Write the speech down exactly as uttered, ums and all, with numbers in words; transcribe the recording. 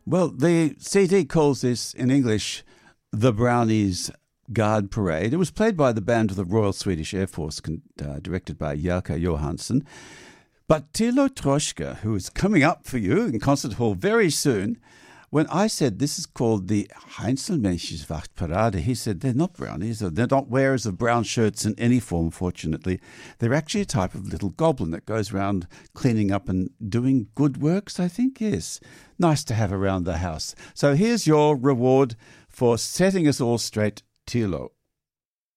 Well, the C D calls this in English the Brownies Guard Parade. It was played by the band of the Royal Swedish Air Force, uh, directed by Jelka Johansson. But Tilo Troschke, who is coming up for you in Concert Hall very soon, when I said this is called the Heinzelmännchenswachtparade, he said they're not brownies, or they're not wearers of brown shirts in any form, fortunately. They're actually a type of little goblin that goes around cleaning up and doing good works, I think, yes. Nice to have around the house. So here's your reward for setting us all straight, Tilo.